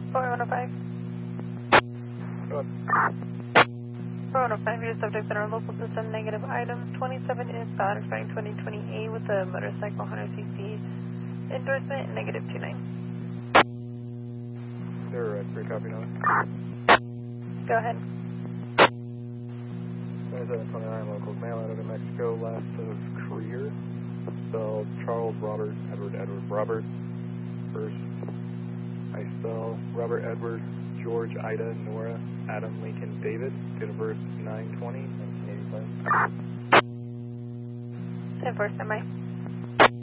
4105. Go ahead. 4105, your subject in our local system, negative item 27 is bound expiring 2028 with a motorcycle 100cc endorsement, negative 29. They're free copy now. Go ahead. 2729 local mail out of New Mexico, last of career. Spelled Charles Robert Edward Edward Robert. First, I spell Robert Edward George Ida Nora Adam Lincoln David. Date of birth 9/20/1985. 10-4, standby.